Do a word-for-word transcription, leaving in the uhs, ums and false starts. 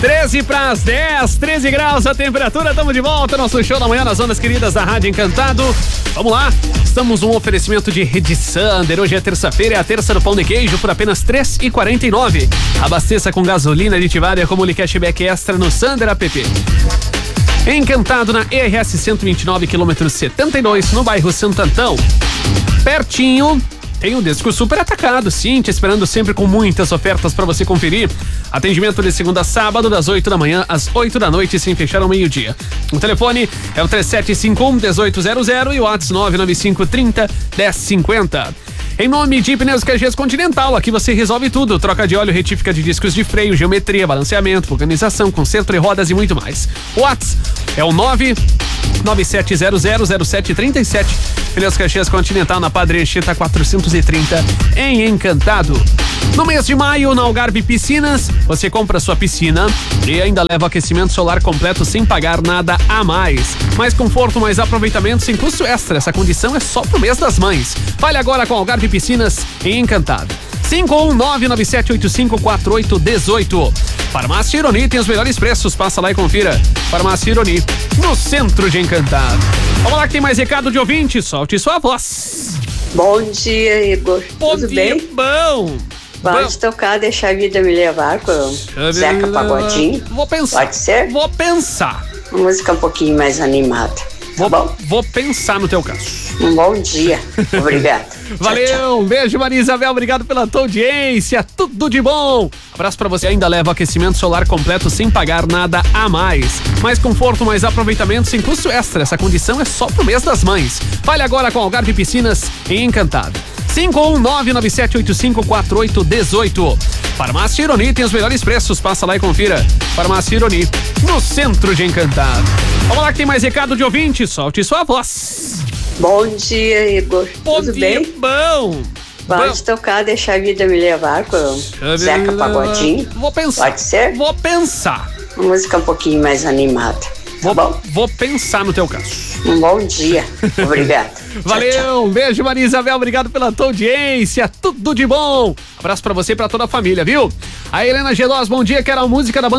treze para as dez, treze graus a temperatura, estamos de volta, nosso show da manhã nas ondas queridas da Rádio Encantado. Vamos lá, estamos um oferecimento de Rede Sander. Hoje é terça-feira, é a terça do pão de queijo por apenas três reais e quarenta e nove centavos. Abasteça com gasolina aditivada como cashback extra no Sander app. Encantado na E R S cento e vinte e nove, quilômetro setenta e dois, no bairro Santo Antão. Pertinho tem o Desco Super Atacado, sim, te esperando sempre com muitas ofertas para você conferir. Atendimento de segunda a sábado, das oito da manhã às oito da noite, sem fechar ao meio-dia. O telefone é o três sete cinco um, um oito zero zero e o WhatsApp nove nove cinco trinta, dez cinquenta. Em nome de Pneus Q Gs Continental, aqui você resolve tudo. Troca de óleo, retífica de discos de freio, geometria, balanceamento, organização, conserto de rodas e muito mais. O WhatsApp é o nove nove sete zero zero zero sete três sete. Pneus Q Gs Continental na Padre Anchieta quatrocentos e trinta, em Encantado. No mês de maio, na Algarve Piscinas, você compra sua piscina e ainda leva aquecimento solar completo sem pagar nada a mais. Mais conforto, mais aproveitamento sem custo extra. Essa condição é só pro mês das mães. Fale agora com Algarve Piscinas em Encantado. cinco um nove nove sete oito cinco quatro oito um oito. Farmácia Ironi tem os melhores preços. Passa lá e confira. Farmácia Ironi, no centro de Encantado. Vamos lá que tem mais recado de ouvinte. Solte sua voz. Bom dia, Igor. Bom Tudo dia, bem? Bom. Pode tocar Deixa a Vida Me Levar com Zeca Pagodinho? Vou pensar. Pode ser? Vou pensar. Uma música um pouquinho mais animada. Tá Vou, bom? vou pensar no teu caso. Um bom dia. Obrigado. Valeu, tchau, tchau. Um beijo, Maria Isabel, obrigado pela tua audiência, tudo de bom. Abraço pra você, ainda leva aquecimento solar completo sem pagar nada a mais. Mais conforto, mais aproveitamento sem custo extra. Essa condição é só pro mês das mães. Fale agora com Algarve Piscinas em Encantado. cinco um nove nove sete oito cinco quatro oito um oito. Farmácia Ironi tem os melhores preços. Passa lá e confira. Farmácia Ironi, no centro de Encantado. Vamos lá que tem mais recado de ouvinte. Solte sua voz. Bom dia, Igor. Bom Tudo dia, bem? bom. Pode tocar Deixa a Vida Me Levar com Zeca Pagodinho? Vou pensar. Pode ser? Vou pensar. Uma música um pouquinho mais animada. Tá Vou, bom? vou pensar no teu caso. Um bom dia. Obrigado. Valeu, Tchau, tchau. um beijo, Maria Isabel, obrigado pela tua audiência, tudo de bom. Abraço pra você e pra toda a família, viu? A Helena Geloz, bom dia, quero a música da banda